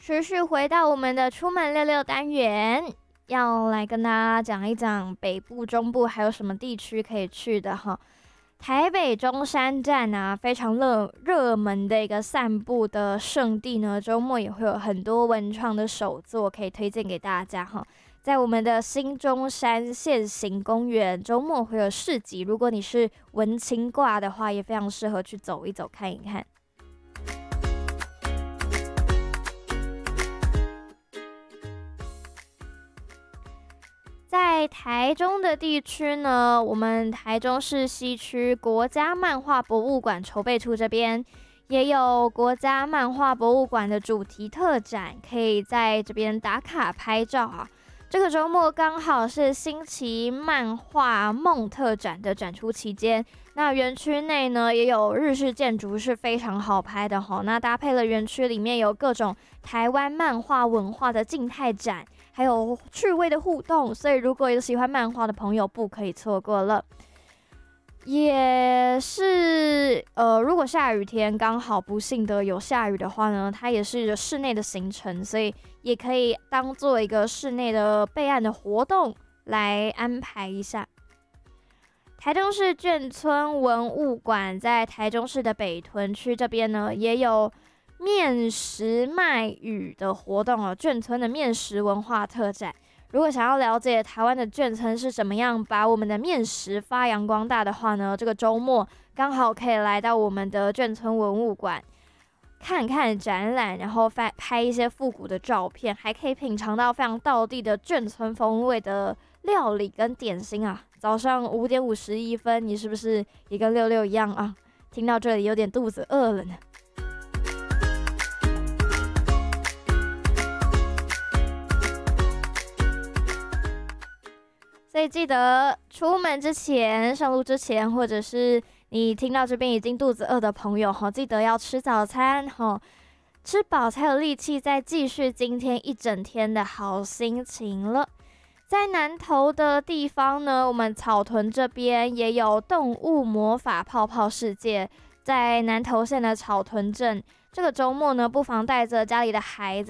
持续回到我们的出门溜溜单元，要来跟大家讲一讲北部、中部还有什么地区可以去的哈。台北中山站啊，非常热门的一个散步的圣地呢，周末也会有很多文创的手作可以推荐给大家哈。在我们的新中山现行公园，周末会有市集，如果你是文青挂的话，也非常适合去走一走、看一看。在台中的地区呢，我们台中市西区国家漫画博物馆筹备处这边也有国家漫画博物馆的主题特展，可以在这边打卡拍照啊。这个周末刚好是新奇漫画梦特展的展出期间，那园区内呢也有日式建筑是非常好拍的哈。那搭配了园区里面有各种台湾漫画文化的静态展，还有趣味的互动，所以如果有喜欢漫画的朋友，不可以错过了。也是，如果下雨天刚好不幸的有下雨的话呢，它也是室内的行程，所以也可以当做一个室内的备案的活动来安排一下。台中市眷村文物馆在台中市的北屯区这边呢，也有面食卖语的活动哦，眷村的面食文化特展。如果想要了解台湾的眷村是怎么样把我们的面食发扬光大的话呢，这个周末刚好可以来到我们的眷村文物馆看看展览，然后拍一些复古的照片，还可以品尝到非常道地的眷村风味的料理跟点心啊。早上5:51，你是不是也跟六六一样啊？听到这里有点肚子饿了呢。所以记得出门之前、上路之前，或者是你听到这边已经肚子饿的朋友记得要吃早餐吃饱才有力气再继续今天一整天的好心情了。在南投的地方呢，我们草屯这边也有动物魔法泡泡世界，在南投县的草屯镇。这个周末呢，不妨带着家里的孩子